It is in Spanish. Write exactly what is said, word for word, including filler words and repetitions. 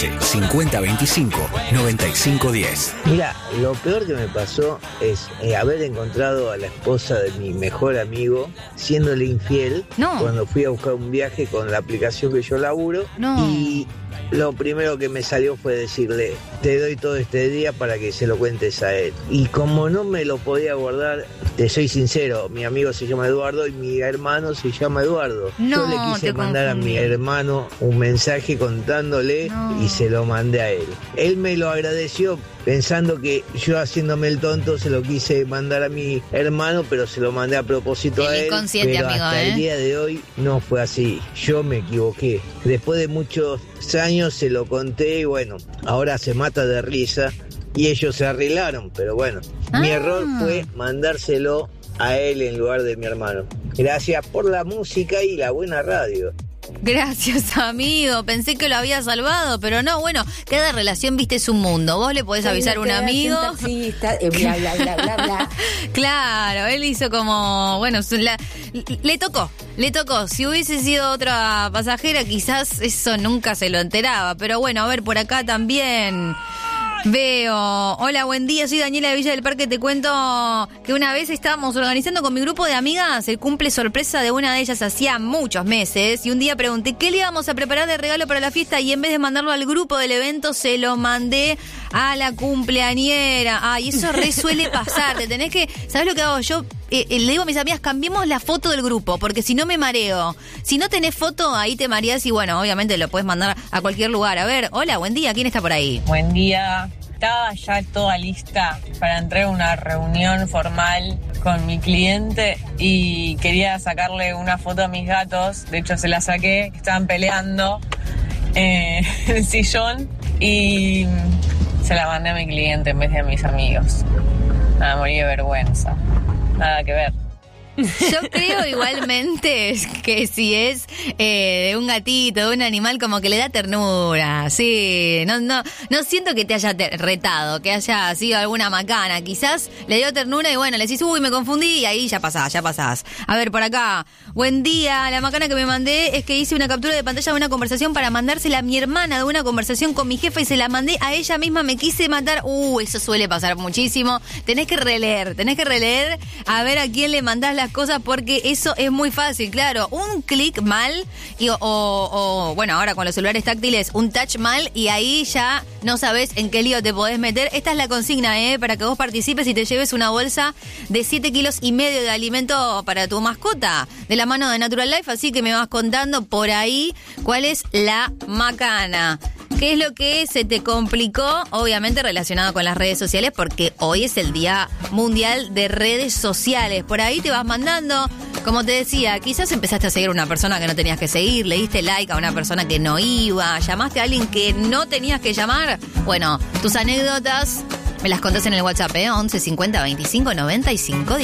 cincuenta veinticinco noventa y cinco diez. Mira, lo peor que me pasó es eh, haber encontrado a la esposa de mi mejor amigo siéndole infiel no. cuando fui a buscar un viaje con la aplicación que yo laburo. No. Y lo primero que me salió fue decirle, te doy todo este día para que se lo cuentes a él. Y como no me lo podía guardar, te soy sincero, mi amigo se llama Eduardo y mi hermano se llama Eduardo. No, yo le quise te mandar confundí. a mi hermano un mensaje contándole No. y se lo mandé a él. Él me lo agradeció pensando que yo haciéndome el tonto se lo quise mandar a mi hermano, pero se lo mandé a propósito El a él. inconsciente, Pero amigo, hasta ¿eh? el día de hoy no fue así. Yo me equivoqué. Después de muchos años se lo conté y bueno, ahora se mata de risa y ellos se arreglaron, pero bueno, Ah. mi error fue mandárselo a él en lugar de mi hermano. Gracias por la música y la buena radio. Gracias, amigo. Pensé que lo había salvado, pero no, bueno, cada relación, viste, es un mundo. Vos le podés avisar a un amigo. Un taxista, eh, bla, bla, bla, bla, bla. Claro, él hizo como, bueno, su- la- le tocó, le tocó. Si hubiese sido otra pasajera, quizás eso nunca se lo enteraba. Pero bueno, a ver, por acá también veo. Hola, buen día, soy Daniela de Villa del Parque. Te cuento que una vez estábamos organizando con mi grupo de amigas el cumple sorpresa de una de ellas hacía muchos meses. Y un día pregunté qué le íbamos a preparar de regalo para la fiesta. Y en vez de mandarlo al grupo del evento, se lo mandé a la cumpleañera. Ay, eso re suele pasar. Te tenés que. ¿Sabes lo que hago yo? Eh, eh, le digo a mis amigas, cambiemos la foto del grupo, porque si no me mareo. Si no tenés foto, ahí te mareás y bueno, obviamente lo puedes mandar a cualquier lugar. A ver, hola, buen día, ¿quién está por ahí? Buen día. Estaba ya toda lista para entrar a una reunión formal con mi cliente y quería sacarle una foto a mis gatos. De hecho, se la saqué, estaban peleando eh, en el sillón y se la mandé a mi cliente en vez de a mis amigos. Nada, morí de vergüenza. Nada que ver. Yo creo igualmente que si es eh, de un gatito, de un animal, como que le da ternura, sí, no no no siento que te haya te- retado, que haya sido alguna macana, quizás le dio ternura y bueno, le decís, uy, me confundí y ahí ya pasás, ya pasás. A ver, por acá, buen día, la macana que me mandé es que hice una captura de pantalla de una conversación para mandársela a mi hermana de una conversación con mi jefa y se la mandé a ella misma, me quise matar, uh, eso suele pasar muchísimo, tenés que releer, tenés que releer a ver a quién le mandás las cosas porque eso es muy fácil, claro, un clic mal y, o, o, bueno, ahora con los celulares táctiles, un touch mal y ahí ya no sabes en qué lío te podés meter. Esta es la consigna, ¿eh? Para que vos participes y te lleves una bolsa de siete kilos y medio de alimento para tu mascota, de la mano de Natural Life, así que me vas contando por ahí cuál es la macana. ¿Qué es lo que se te complicó? Obviamente relacionado con las redes sociales, porque hoy es el Día Mundial de Redes Sociales. Por ahí te vas mandando, como te decía, quizás empezaste a seguir a una persona que no tenías que seguir, le diste like a una persona que no iba, llamaste a alguien que no tenías que llamar. Bueno, tus anécdotas me las contás en el WhatsApp, ¿eh? once cincuenta veinticinco noventa y cinco